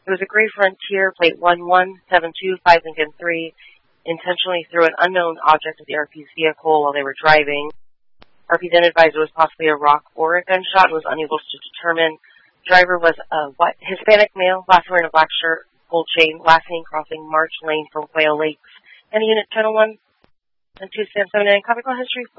It was a Gray Frontier, plate 11725 Lincoln 3, intentionally threw an unknown object at the RP's vehicle while they were driving. RP then advised it was possibly a rock or a gunshot and was unable to determine. Driver was a Hispanic male, last wearing a black shirt, gold chain, last seen crossing March Lane from Quail Lakes. And Unit Channel 1 and 2 San 79, copy call history